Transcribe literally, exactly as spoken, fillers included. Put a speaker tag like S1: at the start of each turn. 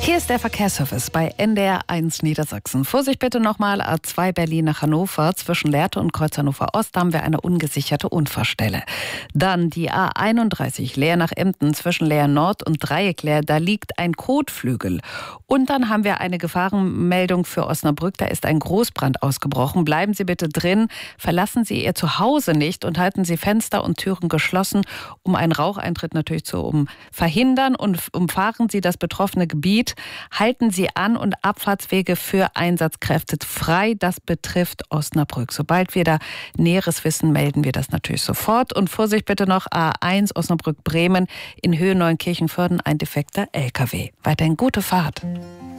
S1: Hier ist der Verkehrsservice bei N D R eins Niedersachsen. Vorsicht bitte nochmal, A zwei Berlin nach Hannover. Zwischen Lehrte und Kreuz Hannover Ost haben wir eine ungesicherte Unfallstelle. Dann die A einunddreißig Leer nach Emden zwischen Leer Nord und Dreieckleer. Da liegt ein Kotflügel. Und dann haben wir eine Gefahrenmeldung für Osnabrück. Da ist ein Großbrand ausgebrochen. Bleiben Sie bitte drin. Verlassen Sie Ihr Zuhause nicht und halten Sie Fenster und Türen geschlossen, um einen Raucheintritt natürlich zu um verhindern. Und umfahren Sie das betroffene Gebiet. Halten Sie An- und Abfahrtswege für Einsatzkräfte frei. Das betrifft Osnabrück. Sobald wir da Näheres wissen, melden wir das natürlich sofort. Und Vorsicht bitte noch, A eins Osnabrück-Bremen in Höhe Neunkirchen-Vörden, ein defekter L K W. Weiterhin gute Fahrt.